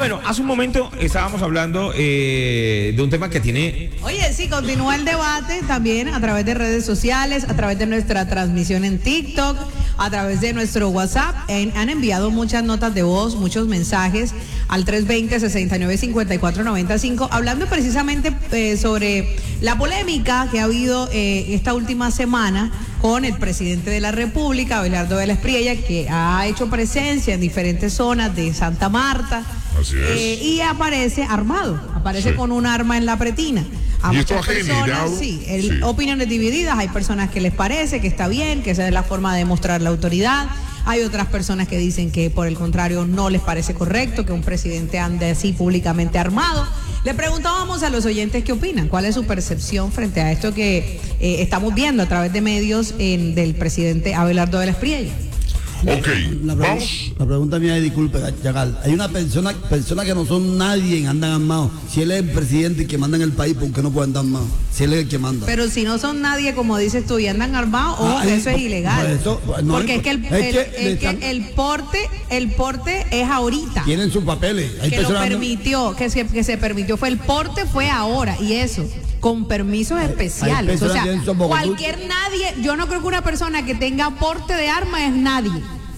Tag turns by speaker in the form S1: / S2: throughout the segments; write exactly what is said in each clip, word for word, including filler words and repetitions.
S1: Bueno, hace un momento estábamos hablando eh, de un tema que tiene...
S2: Oye, sí, continúa el debate también a través de redes sociales, a través de nuestra transmisión en TikTok, a través de nuestro WhatsApp. En, han enviado muchas notas de voz, muchos mensajes al tres veinte, sesenta y nueve, cincuenta y cuatro noventa y cinco, hablando precisamente eh, sobre la polémica que ha habido eh, esta última semana con el presidente de la República, Abelardo Vélez Priella, que ha hecho presencia en diferentes zonas de Santa Marta.
S3: Así es.
S2: Eh, y aparece armado, aparece sí. con un arma en la pretina. A
S3: y
S2: muchas
S3: esto ha
S2: personas,
S3: generado,
S2: sí, el,
S3: sí.
S2: opiniones divididas. Hay personas que les parece que está bien, que esa es la forma de demostrar la autoridad. Hay otras personas que dicen que por el contrario no les parece correcto que un presidente ande así públicamente armado. Le preguntábamos a los oyentes qué opinan, cuál es su percepción frente a esto que eh, estamos viendo a través de medios en, del presidente Abelardo Vélez Priella.
S3: Ok,
S4: la,
S3: vamos.
S4: La pregunta mía es, disculpe, Chacal, hay una persona persona que no son nadie, andan armados. Si él es el presidente que manda en el país, ¿por qué no pueden andar armados? Si él es el que manda.
S2: Pero si no son nadie, como dices tú, y andan armados, ah, oh, eso es ilegal. Eso, no, porque es que el, es el, que, el, están, que el porte, el porte es ahorita.
S4: Tienen sus papeles. Hay
S2: que lo permitió, que se, que se permitió, fue el porte fue ahora, y eso, con permisos especiales. O sea, cualquier nadie, yo no creo que una persona que tenga porte de arma es nadie.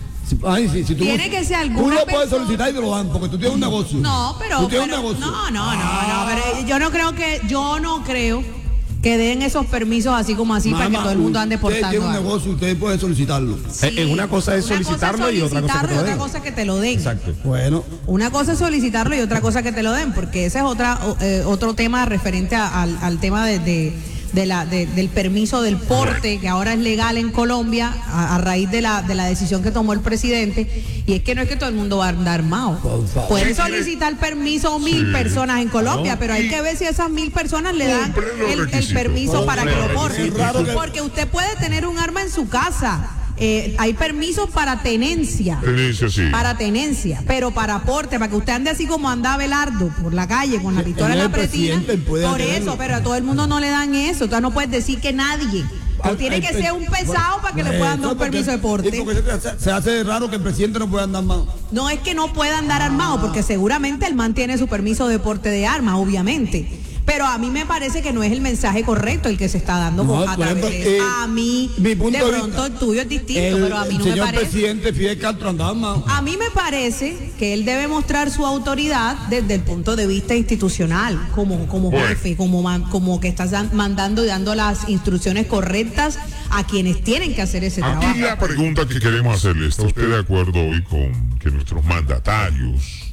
S4: Ay, sí, si tú,
S2: tiene que ser alguna
S4: Tú lo puedes
S2: persona...
S4: solicitar y te lo dan porque tú tienes un negocio.
S2: No, pero,
S4: ¿Tú tienes
S2: pero
S4: un negocio?
S2: no, no, no, no, pero yo no creo que yo no creo que den esos permisos así como así Mamá, para que todo el mundo ande portando.
S4: Usted tiene un negocio, usted puede solicitarlo.
S1: Sí, eh, una cosa es solicitarlo
S2: cosa es
S1: y otra cosa que te lo den.
S2: Otra cosa que te lo den.
S1: Exacto.
S4: Bueno.
S2: Una cosa es solicitarlo y otra cosa que te lo den, porque ese es otra eh, otro tema referente a, al, al tema de, de de la de, del permiso del porte, que ahora es legal en Colombia a, a raíz de la de la decisión que tomó el presidente, y es que no es que todo el mundo va a andar armado. Pueden solicitar permiso mil sí. personas en Colombia, no. pero hay que ver si esas mil personas le dan el, el permiso para que lo porte, porque usted puede tener un arma en su casa. Eh, hay permisos para tenencia,
S3: tenencia sí.
S2: para tenencia, pero para aporte, para que usted ande así como anda Abelardo por la calle con la pistola en la pretina, por eso, pero a todo el mundo no le dan eso. Tú no puedes decir que nadie. O tiene que ser un pesado para que le puedan dar un permiso de porte.
S4: Se, se hace raro que el presidente no pueda andar armado.
S2: No es que no pueda andar armado, porque seguramente el man tiene su permiso de porte de armas, obviamente. Pero a mí me parece que no es el mensaje correcto el que se está dando no, a través de eh, a mí, de pronto vista, el tuyo es distinto, el, pero a mí no me parece.
S4: El señor presidente Fidel Castro andaba armado.
S2: A mí me parece que él debe mostrar su autoridad desde el punto de vista institucional, como, como jefe, como, como que está mandando y dando las instrucciones correctas a quienes tienen que hacer ese trabajo.
S3: Aquí la pregunta que queremos hacerle, ¿está usted de acuerdo hoy con que nuestros mandatarios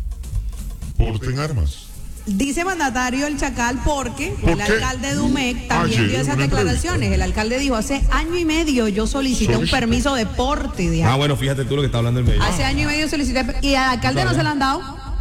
S3: porten armas?
S2: Dice mandatario el Chacal porque
S3: ¿Por
S2: el
S3: qué?
S2: alcalde de Umec también
S3: Ayer,
S2: dio esas declaraciones. El alcalde dijo, hace año y medio yo solicité un permiso de porte de armas.
S1: Ah, bueno, fíjate tú lo que está hablando el medio.
S2: Hace año y medio solicité, y al alcalde no se lo han dado.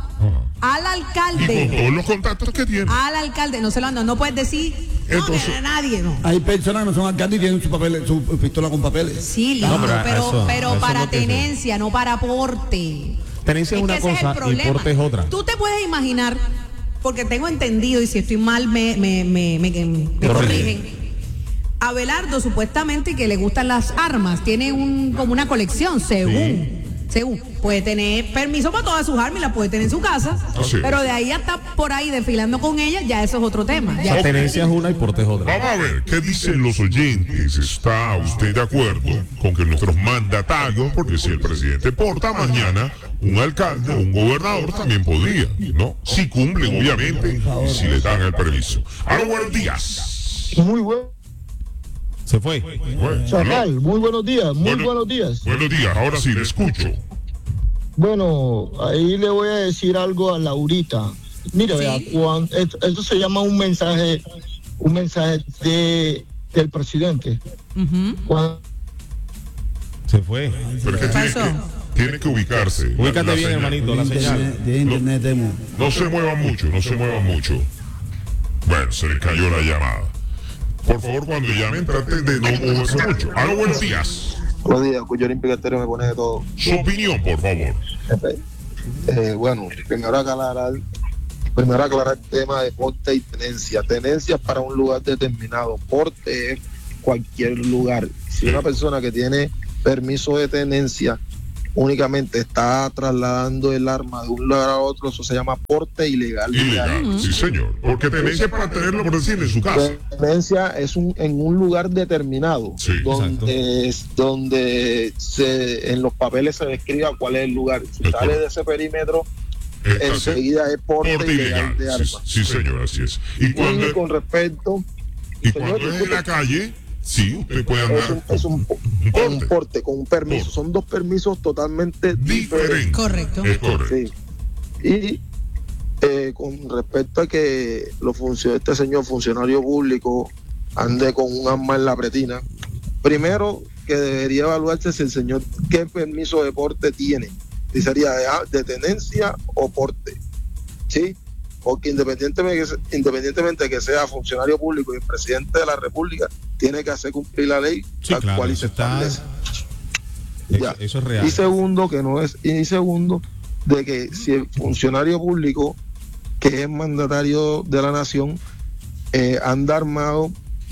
S2: Al alcalde.
S3: Y con todos los contactos que tiene.
S2: Al alcalde no se lo han dado. No puedes decir,
S3: Entonces,
S2: no, a nadie, no.
S4: Hay personas que no son alcaldes y tienen su papel, su pistola con papeles.
S2: Sí, lindo,
S1: no, pero,
S2: pero,
S1: eso,
S2: pero
S1: eso
S2: para
S1: no
S2: tenencia, no para porte.
S1: Tenencia es, es una cosa es y porte es otra.
S2: Tú te puedes imaginar, porque tengo entendido, y si estoy mal me, me, me, me, me corrigen. Abelardo supuestamente que le gustan las armas, tiene un como una colección, según, sí. según, puede tener permiso para todas sus armas y las puede tener en su casa, sí. pero de ahí hasta por ahí desfilando con ella, ya eso es otro tema. Ya
S1: la tenencia es una y porte es otra.
S3: Vamos a ver, ¿qué dicen los oyentes? ¿Está usted de acuerdo con que nuestros mandatarios, porque si el presidente porta mañana, un alcalde o un gobernador también podría, ¿no? Si cumplen, obviamente, y si le dan el permiso. Ahora, buenos días.
S5: Muy bueno.
S1: Se fue.
S5: Bueno, Chacal, muy buenos días, muy bueno, buenos días.
S3: Buenos días, ahora sí, le escucho.
S5: Bueno, ahí le voy a decir algo a Laurita. Mira, ¿sí? vea, cuando, esto, esto se llama un mensaje, un mensaje de, del presidente.
S2: Uh-huh.
S5: Cuando...
S1: Se fue.
S3: Pero ¿qué tiene que, tiene que ubicarse?
S1: Ubícate
S3: la, la
S1: bien,
S3: señal.
S1: hermanito, la señal.
S4: De internet,
S3: no, no se muevan mucho, no se muevan mucho. Bueno, se le cayó la llamada. Por favor, cuando llamen, traten de no moverse mucho. Ahora, buenos días.
S6: Buenos días, Cuyo Olímpico Estéreo me pone de todo.
S3: Su opinión, por favor.
S6: Eh, bueno, primero aclarar, primero aclarar el tema de porte y tenencia. Tenencia es para un lugar determinado, porte es cualquier lugar. Si una persona que tiene permiso de tenencia únicamente está trasladando el arma de un lugar a otro, eso se llama porte ilegal.
S3: Ilegal, uh-huh. Sí señor, porque tenencia para tenerlo, por decir, en su casa.
S6: Tenencia es un, en un lugar determinado, sí, donde, es, donde se, en los papeles se describa cuál es el lugar. Si es sale de ese perímetro, Esta enseguida es porte, porte ilegal, ilegal de armas.
S3: Sí, sí, señor, así es.
S6: Y, cuando, y con respecto...
S3: Y señor, cuando es en la calle... Sí, usted puede andar.
S6: Es un, es un, un, porte. un porte con un permiso. Porte. Son dos permisos totalmente diferentes.
S2: Correcto.
S3: Es correcto.
S6: Sí. Y eh, con respecto a que los funcio- este señor funcionario público ande con un arma en la pretina, primero que debería evaluarse si el señor qué permiso de porte tiene. Si sería de, de tenencia o porte. ¿Sí? Porque independientemente, independientemente de que sea funcionario público y el presidente de la República, tiene que hacer cumplir la ley
S1: sí, tal claro,
S6: cual y se establece.
S1: Eso, eso es real.
S6: Y segundo, que no es, y segundo, de que si el funcionario público, que es mandatario de la nación, eh, anda armado,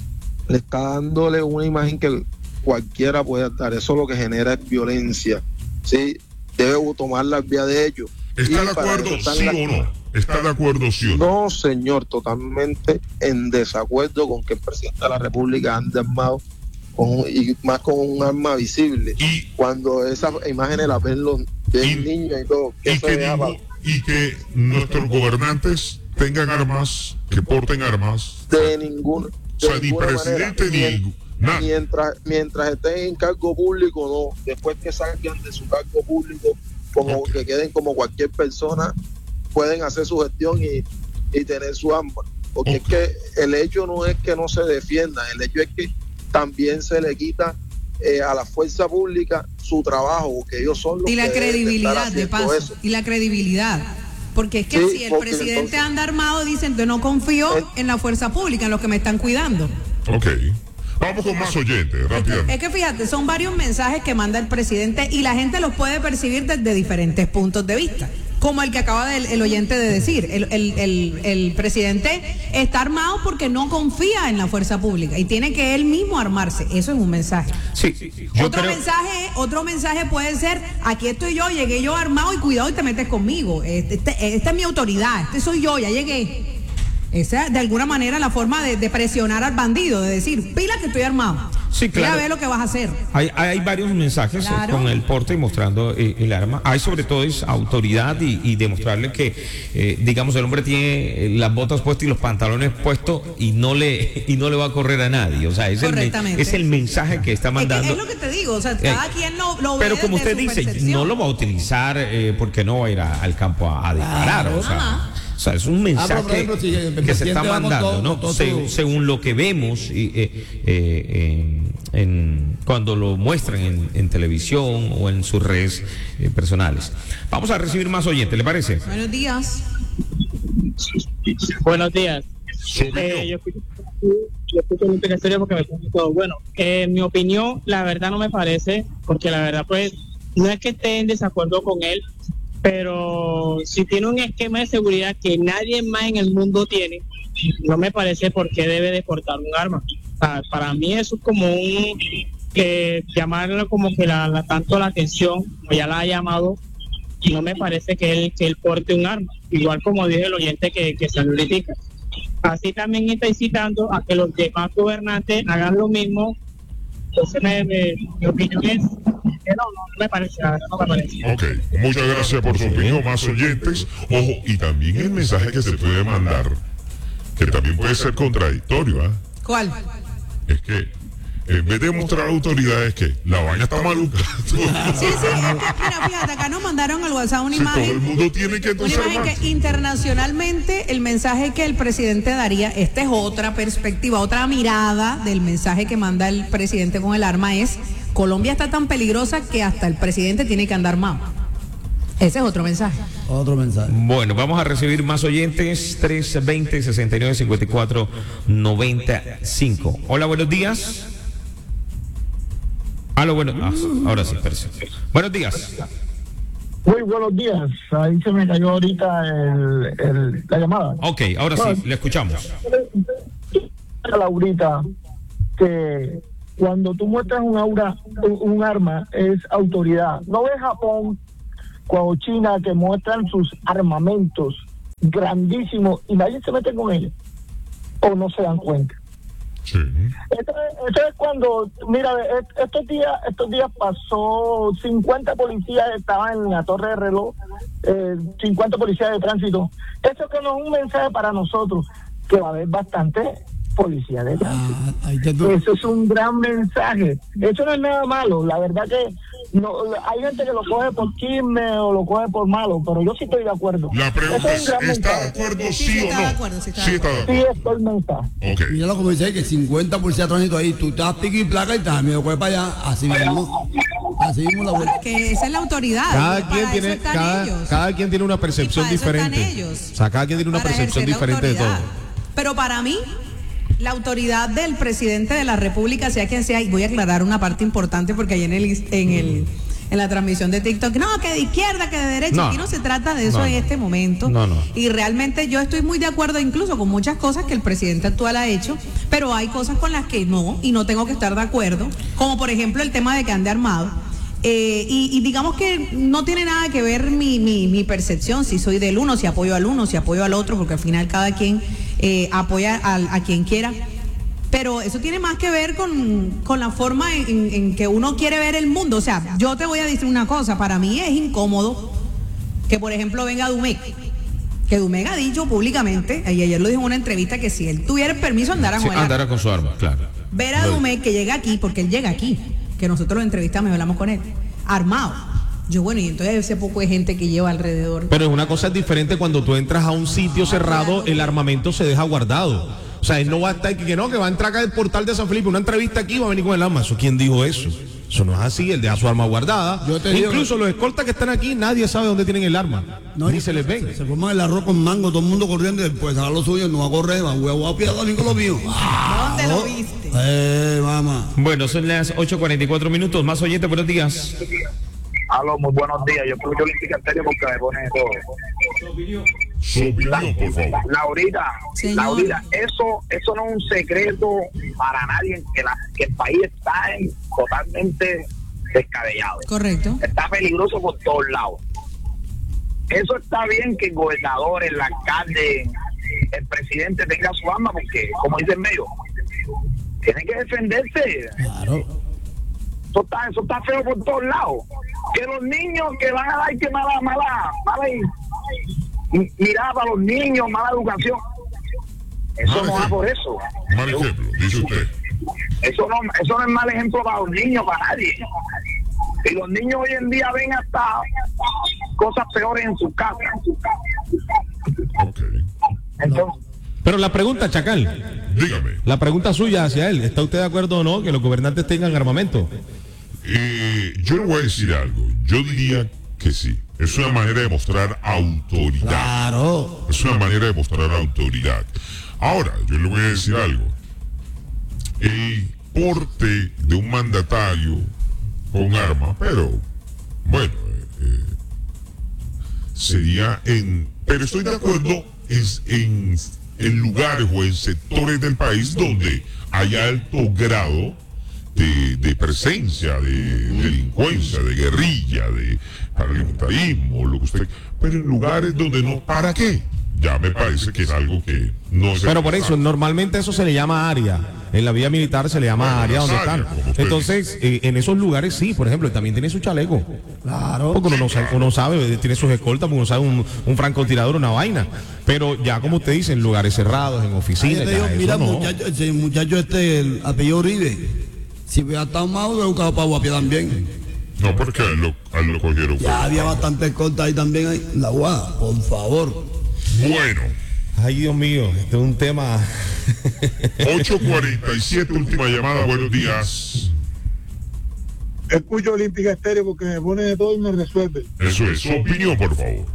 S6: le está dándole una imagen que cualquiera puede dar. Eso lo que genera es violencia. ¿Sí? Debe tomar las vías de ello.
S3: ¿Está de acuerdo, sí o no? ¿Está de acuerdo, sí o
S6: no? No, señor, totalmente en desacuerdo con que el presidente de la República ande armado con, y más con un arma visible.
S3: Y,
S6: cuando esas imágenes las ven los ven
S3: y,
S6: niños y todo.
S3: Y que, digo, y que nuestros gobernantes tengan armas, que porten armas.
S6: De ningún.
S3: O sea, ni presidente manera, ni. Nada.
S6: Mientras, mientras estén en cargo público, no. Después que salgan de su cargo público, como okay. que queden como cualquier persona, pueden hacer su gestión y, y tener su arma. Porque okay. es que el hecho no es que no se defienda, el hecho es que también se le quita eh, a la fuerza pública su trabajo, porque ellos son los
S2: y la
S6: que
S2: credibilidad
S6: de,
S2: de paso,
S6: eso.
S2: Y la credibilidad. Porque es que sí, si el presidente entonces, anda armado, dicen que no confío eh, en la fuerza pública, en los que me están cuidando.
S3: Ok. Vamos con más oyentes, rápidamente.
S2: Es que fíjate, son varios mensajes que manda el presidente y la gente los puede percibir desde diferentes puntos de vista. Como el que acaba de, el oyente de decir, el, el, el, el presidente está armado porque no confía en la fuerza pública y tiene que él mismo armarse. Eso es un mensaje.
S1: Sí.
S2: Otro
S1: creo...
S2: mensaje, otro mensaje puede ser: aquí estoy yo, llegué yo armado y cuidado y te metes conmigo. Este, este, esta es mi autoridad, este soy yo, ya llegué. Esa de alguna manera la forma de, de presionar al bandido, de decir, pila que estoy armado.
S1: Sí, claro.
S2: Mira a ver lo que vas a hacer.
S1: Hay, hay varios mensajes claro. con el porte y mostrando eh, el arma. Hay sobre todo es autoridad y, y demostrarle que, eh, digamos, el hombre tiene las botas puestas y los pantalones puestos y no le y no le va a correr a nadie. O sea, es, el, es el mensaje que está mandando.
S2: Es, que es lo que te digo, o sea, cada eh, quien lo, lo ve.
S1: Pero como usted dice, percepción. No lo va a utilizar eh, porque no va a ir a, al campo a, a disparar. Claro. O sea. Ajá. O sea, es un mensaje ah, ejemplo, si que se está mandando, todo, ¿no? Todo, según, todo. según lo que vemos y, eh, eh, en, en, cuando lo muestran en, en televisión o en sus redes eh, personales. Vamos a recibir más oyentes, ¿le parece?
S2: Buenos días.
S7: Buenos días. Eh, yo escucho, yo escucho la historia porque me pongo todo. Bueno, eh, mi opinión, la verdad no me parece, porque la verdad, pues, no es que esté en desacuerdo con él, pero si tiene un esquema de seguridad que nadie más en el mundo tiene, no me parece por qué debe de portar un arma. O sea, para mí eso es como un eh, llamarlo como que la, la tanto la atención, como ya la ha llamado, y no me parece que él, que él porte un arma, igual como dije el oyente que, que se lo critica. Así también está incitando a que los demás gobernantes hagan lo mismo. Entonces me, me, mi opinión es que no, no, no me parece, no me parece.
S3: Ok, muchas gracias por su opinión, más oyentes. Ojo, y también el mensaje que se puede mandar, que también puede ser contradictorio, ¿eh?
S2: ¿Cuál?
S3: Es que en vez de mostrar autoridades que la vaina está maluca.
S2: Sí, sí, es que, mira, fíjate, acá nos mandaron al WhatsApp una
S3: sí,
S2: imagen.
S3: Todo el mundo tiene que
S2: una imagen que internacionalmente el mensaje que el presidente daría, esta es otra perspectiva, otra mirada del mensaje que manda el presidente con el arma, es: Colombia está tan peligrosa que hasta el presidente tiene que andar armado. Ese es otro mensaje.
S4: Otro mensaje.
S1: Bueno, vamos a recibir más oyentes. Tres veinte, sesenta y nueve, cincuenta y cuatro, noventa y cinco. Hola, buenos días. Aló, bueno, ah, ahora sí, perfecto. Buenos días.
S5: Muy buenos días. Ahí se me cayó ahorita el, el, la llamada.
S1: Ok, ahora sí, le escuchamos.
S5: A Laurita, que cuando tú muestras un aura, un, un arma, es autoridad. No ves Japón o China que muestran sus armamentos grandísimos y nadie se mete con ellos, o no se dan cuenta.
S3: Sí.
S5: Esto, esto es cuando, mira, estos días estos días pasó cincuenta policías, estaban en la torre de reloj, eh, cincuenta policías de tránsito. Eso que no es un mensaje para nosotros, que va a haber bastante policía de tránsito. Ah, eso es un gran mensaje. Eso no es nada malo. La verdad que no, hay gente que lo coge por chisme o lo coge por malo, pero yo sí estoy de acuerdo.
S3: La pregunta es, es ¿está de acuerdo sí, sí o no? De acuerdo, sí, está sí, está de acuerdo.
S5: Sí, estoy mensaje.
S4: Okay. Mira como dice que cincuenta policías de tránsito ahí, tú estás pique y placa y te das miedo, coge para allá, así mismo. Así mismo la vuelta.
S2: Que esa es la autoridad.
S1: Cada quien tiene cada, cada quien tiene una percepción diferente. O sea, cada quien tiene una percepción diferente de todo.
S2: Pero para mí, la autoridad del presidente de la República, sea quien sea, y voy a aclarar una parte importante porque ahí en el en el en la transmisión de TikTok, no, que de izquierda, que de derecha, no, aquí no se trata de eso no, en este momento.
S1: No, no.
S2: Y realmente yo estoy muy de acuerdo incluso con muchas cosas que el presidente actual ha hecho, pero hay cosas con las que no, y no tengo que estar de acuerdo, como por ejemplo el tema de que ande armado. Eh, y, y digamos que no tiene nada que ver mi, mi, mi percepción, si soy del uno, si apoyo al uno, si apoyo al otro, porque al final cada quien eh, apoya a, a quien quiera. Pero eso tiene más que ver con, con la forma en, en que uno quiere ver el mundo. O sea, yo te voy a decir una cosa, para mí es incómodo que, por ejemplo, venga Dumec, que Dumec ha dicho públicamente, y ayer lo dijo en una entrevista, que si él tuviera el permiso andara
S1: sí,
S2: con,
S1: andara con su arma, claro.
S2: Ver a Dumec que llega aquí, porque él llega aquí, que nosotros lo entrevistamos y hablamos con él, armado. Yo, bueno, y entonces ese poco de gente que lleva alrededor.
S1: Pero es una cosa diferente cuando tú entras a un sitio cerrado, el armamento se deja guardado. O sea, él no va a estar que, que no, que va a entrar acá al portal de San Felipe, una entrevista aquí, va a venir con el arma. ¿Eso quién dijo eso? Eso no es así, él deja su arma guardada. Yo te Incluso digo, los escoltas que están aquí, nadie sabe dónde tienen el arma. No, ni se les ven.
S4: Se, se forman el arroz con mango, todo el mundo corriendo y después a los suyos no va a correr, va a huevo a piedra, ni con los míos.
S2: ¿Dónde lo viste?
S4: Eh, mamá.
S1: Bueno, son las ocho cuarenta y cuatro minutos. Más oyentes, buenos días.
S8: Aló, muy buenos días. Yo escucho Olímpica Estéreo porque me pone todo.
S3: Su opinión, por favor.
S8: Laurita, Laurita, eso, eso no es un secreto para nadie, que, la, que el país está en, totalmente descabellado.
S2: Correcto.
S8: Está peligroso por todos lados. Eso está bien que el gobernador, el alcalde, el presidente tenga su arma, porque, como dice el medio, tiene que defenderse.
S4: Claro.
S8: Eso está, eso está feo por todos lados. Que los niños que van a dar que mala, mala, mala mirada para los niños, mala educación. Eso mal no va por eso.
S3: Mal ejemplo, dice usted.
S8: Eso no, eso no es mal ejemplo para los niños, para nadie. Y los niños hoy en día ven hasta cosas peores en sus casas.
S3: Ok.
S8: Entonces,
S1: pero la pregunta, Chacal.
S3: Dígame.
S1: La pregunta suya hacia él. ¿Está usted de acuerdo o no que los gobernantes tengan armamento?
S3: Eh, yo le voy a decir algo. Yo diría que sí. Es una manera de mostrar autoridad.
S4: Claro.
S3: Es una manera de mostrar autoridad. Ahora, yo le voy a decir algo. El porte de un mandatario con arma, pero bueno, eh, sería en... Pero estoy de acuerdo es en, en lugares o en sectores del país donde hay alto grado de, de presencia, de, de delincuencia, de guerrilla, de paramilitarismo, lo que usted... Pero en lugares donde no... ¿Para qué? Ya me parece que es algo que no es...
S1: Pero por eso, normalmente eso se le llama área. En la vía militar se le llama bueno, área donde están. Entonces, eh, en esos lugares sí, por ejemplo, también tiene su chaleco.
S4: Claro.
S1: Porque uno no sabe, uno sabe tiene sus escoltas, porque uno sabe un, un francotirador, una vaina. Pero ya como usted dice, en lugares cerrados, en oficinas.
S4: Digo, mira,
S1: no.
S4: muchacho, ese muchacho este, el apellido Uribe, si hubiera estado mal, hubiera buscado para Guapia también.
S3: No, porque a él lo, a él lo cogieron.
S4: Ya había bastante escolta ahí también, ahí, en la Guada, por favor.
S3: Bueno.
S1: Ay, Dios mío, este es un tema.
S3: ocho cuarenta y siete, última llamada, buenos días.
S5: Escucho Olímpica Estéreo porque me pone de todo y me resuelve.
S3: Eso es, su opinión, por favor.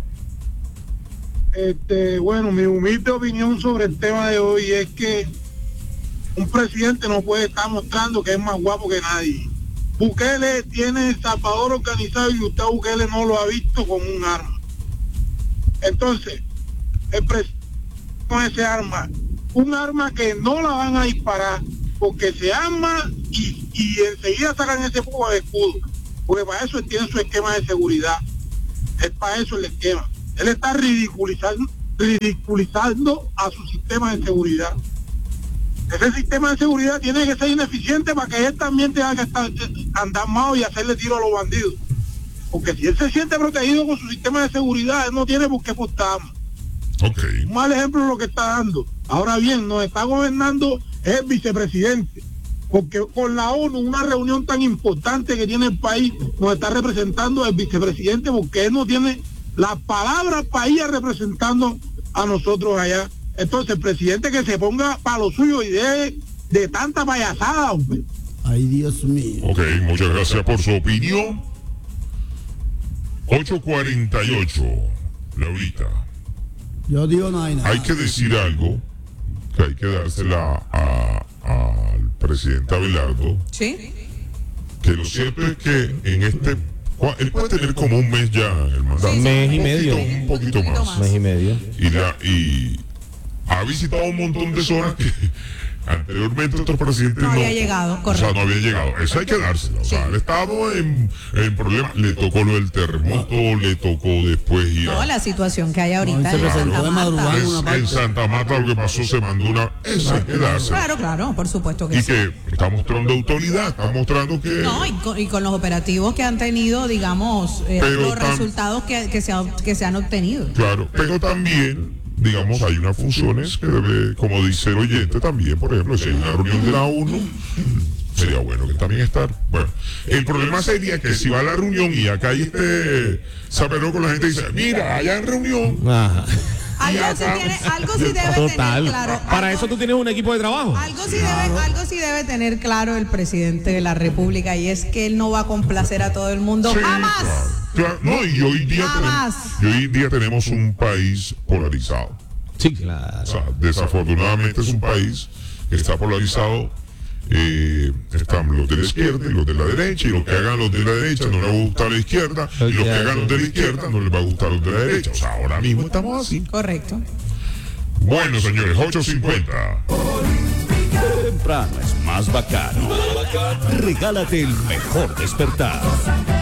S5: Este, bueno, mi humilde opinión sobre el tema de hoy es que un presidente no puede estar mostrando que es más guapo que nadie. Bukele tiene el Salvador organizado y usted Bukele no lo ha visto con un arma. Entonces, el presidente con ese arma, un arma que no la van a disparar porque se arma y,
S9: y enseguida sacan ese poco de escudo, porque para eso él tiene su esquema de seguridad, es para eso el esquema. Él está ridiculizando, ridiculizando a su sistema de seguridad. Ese sistema de seguridad tiene que ser ineficiente para que él también tenga que estar, andar mal y hacerle tiro a los bandidos. Porque si él se siente protegido con su sistema de seguridad, él no tiene por qué portar más.
S3: Okay.
S9: Un mal ejemplo de lo que está dando. Ahora bien, nos está gobernando el vicepresidente, porque con la ONU, una reunión tan importante que tiene el país, nos está representando el vicepresidente, porque él no tiene las palabras para ir representando a nosotros allá. Entonces, el presidente que se ponga para lo suyo y de, de tanta payasada, hombre.
S4: Ay, Dios mío.
S3: Ok, muchas gracias por su opinión. ocho cuarenta y ocho, Laurita.
S4: Yo digo no hay nada.
S3: Hay que decir algo que hay que dársela al presidente Abelardo.
S2: Sí.
S3: Que lo cierto es que en este... Él puede tener como un mes ya el mandato.
S1: Sí, mes y medio.
S3: Un poquito más.
S1: más. Mes y medio.
S3: Y, la, y ha visitado un montón de zonas que anteriormente otros presidentes
S2: no
S3: no
S2: había llegado, correcto.
S3: O sea, no había llegado. Eso hay que dársela. O sea, sí. El Estado en, en problemas. Le tocó lo del terremoto, le tocó después ir a...
S2: No, la situación que hay ahorita
S4: no,
S2: en Santa Marta.
S3: Es, en Santa Marta lo que pasó, se mandó una... Eso hay que dársela.
S2: Claro, claro, por supuesto que
S3: y
S2: sí.
S3: Y que está mostrando autoridad, está mostrando que...
S2: No, y con, y con los operativos que han tenido, digamos, eh, los tam... resultados que, que, se ha, que se han obtenido.
S3: Claro, pero también... digamos, hay unas funciones que debe, como dice el oyente también, por ejemplo, si hay una reunión de la ONU, sería bueno que también estar. Bueno, el problema sería que si va a la reunión y acá hay este sapero con la gente dice, mira, allá en reunión.
S1: Ajá.
S2: Algo sí, tiene, algo sí debe
S1: Total.
S2: tener claro.
S1: Para
S2: algo,
S1: eso tú tienes un equipo de trabajo.
S2: Algo sí, debe, algo sí debe tener claro el presidente de la República, y es que él no va a complacer a todo el mundo.
S3: Sí,
S2: ¡Jamás!
S3: Claro, claro. No, y hoy día, tenemos, y hoy día tenemos un país polarizado.
S1: Sí, claro.
S3: O sea, desafortunadamente es un país que está polarizado. Eh, están los de la izquierda y los de la derecha, y lo que hagan los de la derecha no les va a gustar la izquierda, y lo que hagan los de la izquierda no les va a gustar los de la derecha. O sea, ahora mismo estamos así.
S2: Correcto.
S3: Bueno, señores, ocho cincuenta.
S10: Temprano es más bacano. Regálate el mejor despertar.